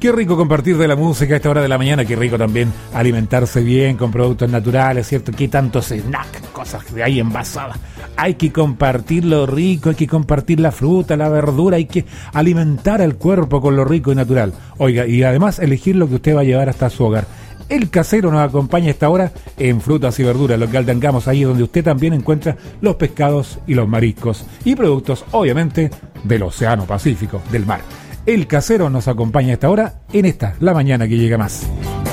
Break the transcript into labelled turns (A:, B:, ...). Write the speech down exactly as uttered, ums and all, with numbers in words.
A: Qué rico compartir de la música a esta hora de la mañana, qué rico también alimentarse bien con productos naturales, ¿cierto? Qué tantos snacks, cosas de ahí envasadas. Hay que compartir lo rico, hay que compartir la fruta, la verdura, hay que alimentar al cuerpo con lo rico y natural. Oiga, y además elegir lo que usted va a llevar hasta su hogar. El Casero nos acompaña a esta hora en Frutas y Verduras, local de Angamos, ahí donde usted también encuentra los pescados y los mariscos y productos, obviamente, del Océano Pacífico, del mar. El Casero nos acompaña a esta hora en esta, la mañana que llega más.